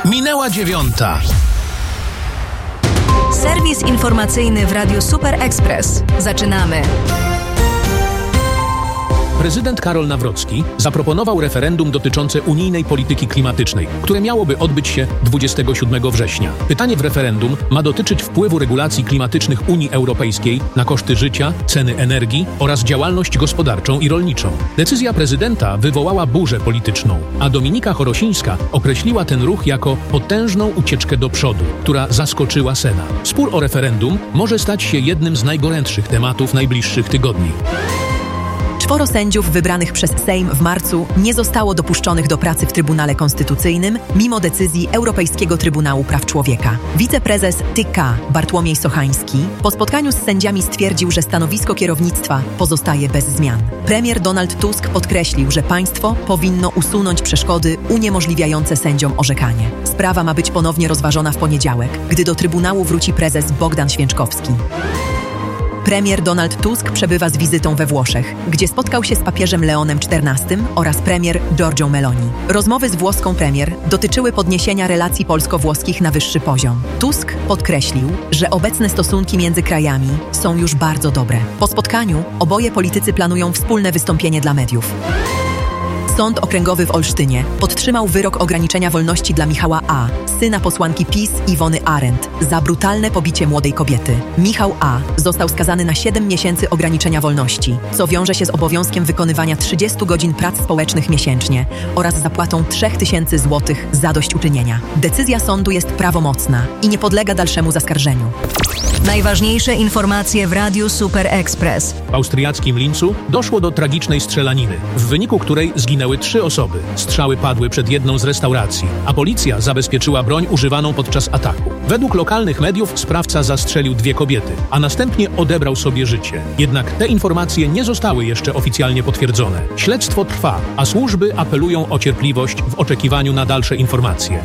Minęła 9:00. Serwis informacyjny w Radiu Super Express. Zaczynamy. Prezydent Karol Nawrocki zaproponował referendum dotyczące unijnej polityki klimatycznej, które miałoby odbyć się 27 września. Pytanie w referendum ma dotyczyć wpływu regulacji klimatycznych Unii Europejskiej na koszty życia, ceny energii oraz działalność gospodarczą i rolniczą. Decyzja prezydenta wywołała burzę polityczną, a Dominika Chorosińska określiła ten ruch jako potężną ucieczkę do przodu, która zaskoczyła Senat. Spór o referendum może stać się jednym z najgorętszych tematów najbliższych tygodni. 4 sędziów wybranych przez Sejm w marcu nie zostało dopuszczonych do pracy w Trybunale Konstytucyjnym mimo decyzji Europejskiego Trybunału Praw Człowieka. Wiceprezes TK Bartłomiej Sochański po spotkaniu z sędziami stwierdził, że stanowisko kierownictwa pozostaje bez zmian. Premier Donald Tusk podkreślił, że państwo powinno usunąć przeszkody uniemożliwiające sędziom orzekanie. Sprawa ma być ponownie rozważona w poniedziałek, gdy do Trybunału wróci prezes Bogdan Święczkowski. Premier Donald Tusk przebywa z wizytą we Włoszech, gdzie spotkał się z papieżem Leonem XIV oraz premier Giorgią Meloni. Rozmowy z włoską premier dotyczyły podniesienia relacji polsko-włoskich na wyższy poziom. Tusk podkreślił, że obecne stosunki między krajami są już bardzo dobre. Po spotkaniu oboje politycy planują wspólne wystąpienie dla mediów. Sąd Okręgowy w Olsztynie podtrzymał wyrok ograniczenia wolności dla Michała A., syna posłanki PiS Iwony Arendt, za brutalne pobicie młodej kobiety. Michał A. został skazany na 7 miesięcy ograniczenia wolności, co wiąże się z obowiązkiem wykonywania 30 godzin prac społecznych miesięcznie oraz zapłatą 3000 zł zadośćuczynienia. Decyzja sądu jest prawomocna i nie podlega dalszemu zaskarżeniu. Najważniejsze informacje w Radiu Super Express. W austriackim Lincu doszło do tragicznej strzelaniny, w wyniku której zginęły 3 osoby. Strzały padły przed jedną z restauracji, a policja zabezpieczyła broń używaną podczas ataku. Według lokalnych mediów sprawca zastrzelił 2 kobiety, a następnie odebrał sobie życie. Jednak te informacje nie zostały jeszcze oficjalnie potwierdzone. Śledztwo trwa, a służby apelują o cierpliwość w oczekiwaniu na dalsze informacje.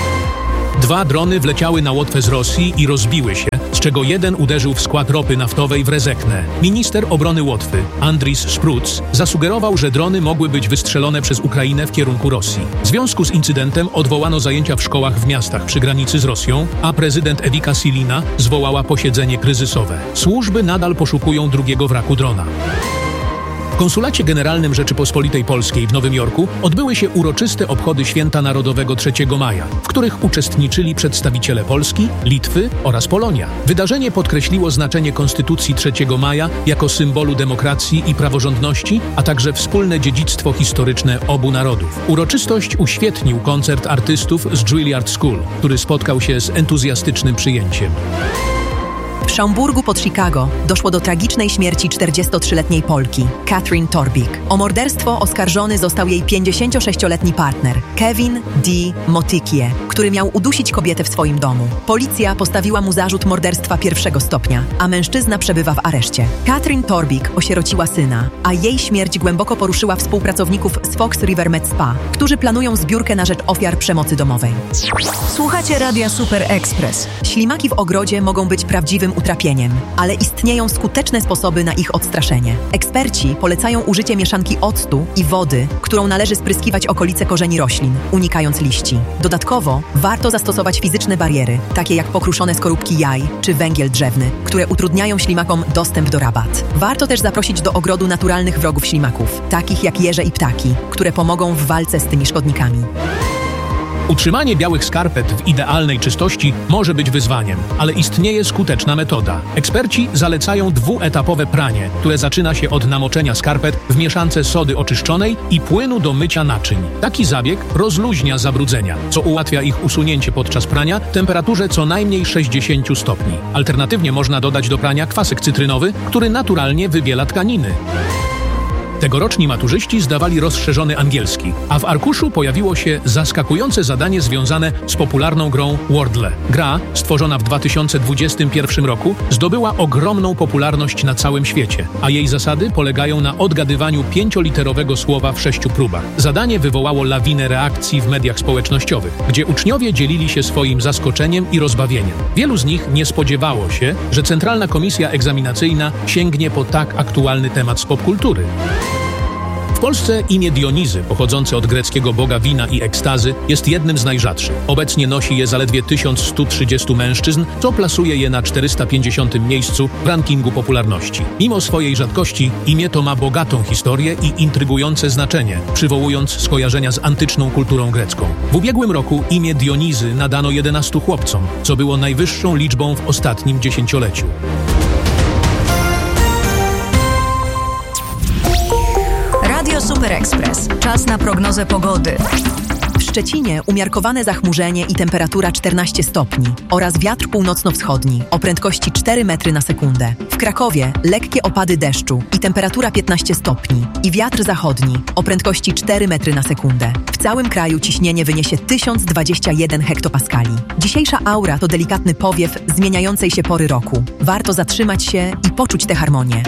2 drony wleciały na Łotwę z Rosji i rozbiły się, z czego jeden uderzył w skład ropy naftowej w Rezekne. Minister obrony Łotwy, Andris Spruc, zasugerował, że drony mogły być wystrzelone przez Ukrainę w kierunku Rosji. W związku z incydentem odwołano zajęcia w szkołach w miastach przy granicy z Rosją, a prezydent Ewika Silina zwołała posiedzenie kryzysowe. Służby nadal poszukują drugiego wraku drona. W Konsulacie Generalnym Rzeczypospolitej Polskiej w Nowym Jorku odbyły się uroczyste obchody Święta Narodowego 3 maja, w których uczestniczyli przedstawiciele Polski, Litwy oraz Polonia. Wydarzenie podkreśliło znaczenie Konstytucji 3 maja jako symbolu demokracji i praworządności, a także wspólne dziedzictwo historyczne obu narodów. Uroczystość uświetnił koncert artystów z Juilliard School, który spotkał się z entuzjastycznym przyjęciem. W Schaumburgu pod Chicago doszło do tragicznej śmierci 43-letniej Polki, Catherine Torbik. O morderstwo oskarżony został jej 56-letni partner, Kevin D. Motykie, który miał udusić kobietę w swoim domu. Policja postawiła mu zarzut morderstwa 1. stopnia, a mężczyzna przebywa w areszcie. Catherine Torbik osierociła syna, a jej śmierć głęboko poruszyła współpracowników z Fox River Med Spa, którzy planują zbiórkę na rzecz ofiar przemocy domowej. Słuchacie Radia Super Express. Ślimaki w ogrodzie mogą być prawdziwym utrapieniem, ale istnieją skuteczne sposoby na ich odstraszenie. Eksperci polecają użycie mieszanki octu i wody, którą należy spryskiwać okolice korzeni roślin, unikając liści. Dodatkowo warto zastosować fizyczne bariery, takie jak pokruszone skorupki jaj czy węgiel drzewny, które utrudniają ślimakom dostęp do rabat. Warto też zaprosić do ogrodu naturalnych wrogów ślimaków, takich jak jeże i ptaki, które pomogą w walce z tymi szkodnikami. Utrzymanie białych skarpet w idealnej czystości może być wyzwaniem, ale istnieje skuteczna metoda. Eksperci zalecają 2-etapowe pranie, które zaczyna się od namoczenia skarpet w mieszance sody oczyszczonej i płynu do mycia naczyń. Taki zabieg rozluźnia zabrudzenia, co ułatwia ich usunięcie podczas prania w temperaturze co najmniej 60 stopni. Alternatywnie można dodać do prania kwasek cytrynowy, który naturalnie wybiela tkaniny. Tegoroczni maturzyści zdawali rozszerzony angielski, a w arkuszu pojawiło się zaskakujące zadanie związane z popularną grą Wordle. Gra, stworzona w 2021 roku, zdobyła ogromną popularność na całym świecie, a jej zasady polegają na odgadywaniu 5-literowego słowa w 6 próbach. Zadanie wywołało lawinę reakcji w mediach społecznościowych, gdzie uczniowie dzielili się swoim zaskoczeniem i rozbawieniem. Wielu z nich nie spodziewało się, że Centralna Komisja Egzaminacyjna sięgnie po tak aktualny temat z popkultury. W Polsce imię Dionizy, pochodzące od greckiego boga wina i ekstazy, jest jednym z najrzadszych. Obecnie nosi je zaledwie 1130 mężczyzn, co plasuje je na 450. miejscu w rankingu popularności. Mimo swojej rzadkości, imię to ma bogatą historię i intrygujące znaczenie, przywołując skojarzenia z antyczną kulturą grecką. W ubiegłym roku imię Dionizy nadano 11 chłopcom, co było najwyższą liczbą w ostatnim dziesięcioleciu. Radio Super Express. Czas na prognozę pogody. W Szczecinie umiarkowane zachmurzenie i temperatura 14 stopni oraz wiatr północno-wschodni o prędkości 4 metry na sekundę. W Krakowie lekkie opady deszczu i temperatura 15 stopni i wiatr zachodni o prędkości 4 metry na sekundę. W całym kraju ciśnienie wyniesie 1021 hektopaskali. Dzisiejsza aura to delikatny powiew zmieniającej się pory roku. Warto zatrzymać się i poczuć tę harmonię.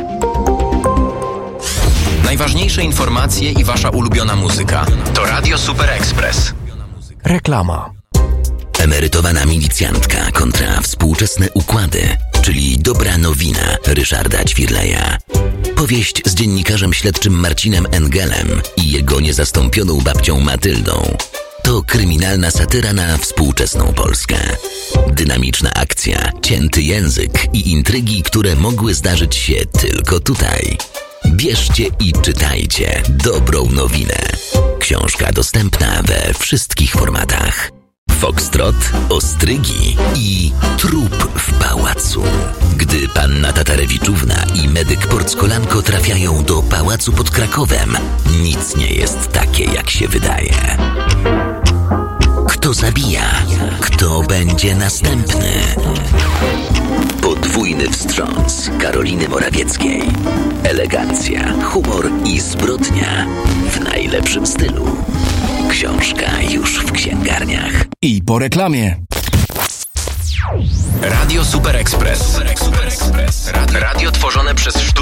Najważniejsze informacje i wasza ulubiona muzyka. To Radio Super Express. Reklama. Emerytowana milicjantka kontra współczesne układy, czyli dobra nowina Ryszarda Ćwirleja. Powieść z dziennikarzem śledczym Marcinem Engelem i jego niezastąpioną babcią Matyldą. To kryminalna satyra na współczesną Polskę. Dynamiczna akcja, cięty język i intrygi, które mogły zdarzyć się tylko tutaj. Bierzcie i czytajcie dobrą nowinę. Książka dostępna we wszystkich formatach. Foxtrot, ostrygi i trup w pałacu. Gdy panna Tatarewiczówna i medyk Porckolanko trafiają do pałacu pod Krakowem, nic nie jest takie, jak się wydaje. Kto zabija? Kto będzie następny? Podwójny wstrząs Karoliny Morawieckiej. Elegancja, humor i zbrodnia w najlepszym stylu. Książka już w księgarniach. I po reklamie. Radio Super Express. Radio tworzone przez sztukę